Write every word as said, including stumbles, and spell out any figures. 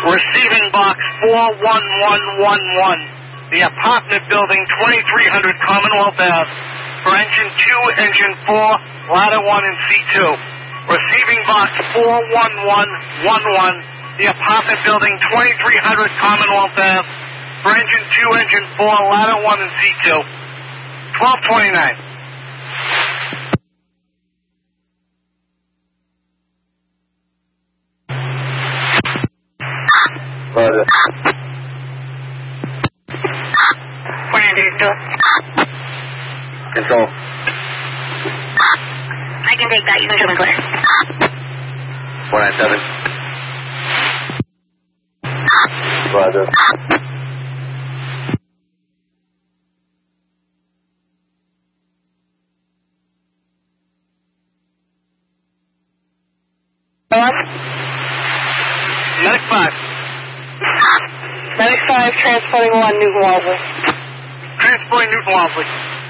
Receiving box four one one one one. The apartment building, twenty-three hundred Commonwealth Avenue. For engine two, engine four, ladder one and C two. Receiving box four one one one one. The apartment building, twenty-three hundred Commonwealth Avenue. For engine two, engine four, ladder one and C two. twelve twenty-nine. Roger. one hundred two. Control. I can take that. You can come and clear. four nine seven. Roger. Medic five. Medic five, transporting one, Newton Walsley. Transporting Newton Walsley.